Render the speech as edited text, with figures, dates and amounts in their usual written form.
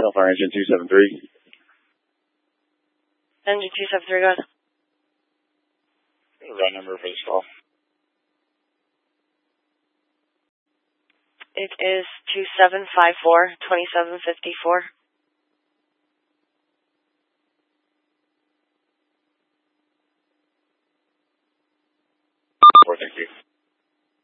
Hellfire Engine 273. Engine 273, go ahead. Run number for this call. It is 2754-2754. Thank you.